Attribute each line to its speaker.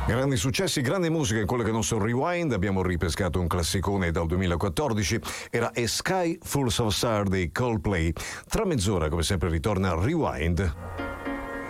Speaker 1: Grandi successi, grande musica in quello che non sono Rewind. Abbiamo ripescato un classicone dal 2014, era A Sky Full of Stars dei Coldplay. Tra mezz'ora, come sempre, ritorna Rewind.